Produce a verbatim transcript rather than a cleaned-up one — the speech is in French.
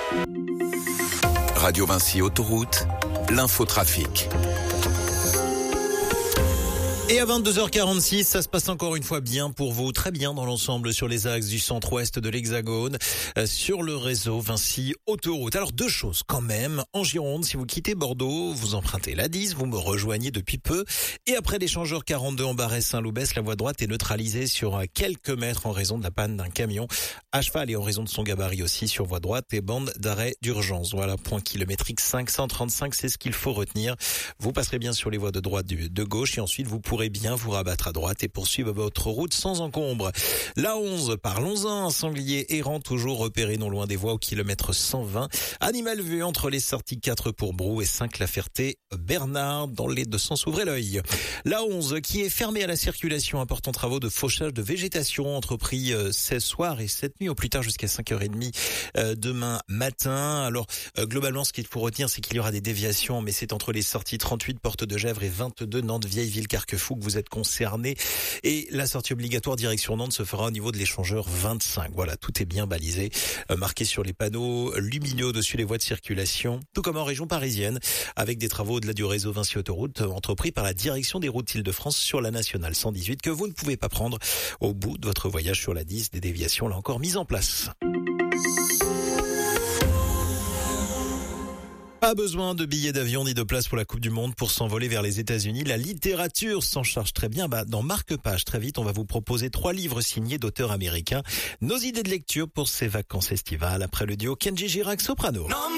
Radio Vinci Autoroute, l'infotrafic. Et à vingt-deux heures quarante-six, ça se passe encore une fois bien pour vous, très bien dans l'ensemble sur les axes du centre-ouest de l'Hexagone, euh, sur le réseau Vinci Autoroute. Alors deux choses quand même, en Gironde, si vous quittez Bordeaux, vous empruntez l'A dix, vous me rejoignez depuis peu, et après l'échangeur quarante-deux en Barret-Saint-Loubès, la voie droite est neutralisée sur quelques mètres en raison de la panne d'un camion à cheval et en raison de son gabarit aussi sur voie droite et bande d'arrêt d'urgence. Voilà, point kilométrique cinq cent trente-cinq, c'est ce qu'il faut retenir. Vous passerez bien sur les voies de droite de gauche et ensuite vous pourrez bien vous rabattre à droite et poursuivre votre route sans encombre. La onze, parlons-en, un sanglier errant toujours repéré non loin des voies au kilomètre cent vingt. Animal vu entre les sorties quatre pour Brou et cinq La Ferté-Bernard dans les deux sens, ouvrez l'œil. La onze qui est fermée à la circulation, importants travaux de fauchage de végétation entrepris euh, ce soir et cette nuit au plus tard jusqu'à cinq heures trente euh, demain matin. Alors euh, globalement ce qu'il faut retenir c'est qu'il y aura des déviations mais c'est entre les sorties trente-huit Porte de Gèvres et vingt-deux Nantes Vieilleville Carquefou que vous êtes concernés et la sortie obligatoire direction Nantes se fera au niveau de l'échangeur vingt-cinq. Voilà, tout est bien balisé, euh, marqué sur les panneaux lumineux au-dessus des voies de circulation, tout comme en région parisienne avec des travaux au-delà du réseau Vinci Autoroute euh, entrepris par la direction des routes Île-de-France sur la nationale cent dix-huit que vous ne pouvez pas prendre au bout de votre voyage sur la dix, des déviations là encore mises en place. Pas besoin de billets d'avion ni de place pour la Coupe du Monde pour s'envoler vers les États-Unis. La littérature s'en charge très bien. Bah, dans Marque-Page, très vite, on va vous proposer trois livres signés d'auteurs américains. Nos idées de lecture pour ces vacances estivales après le duo Kenji Girac Soprano.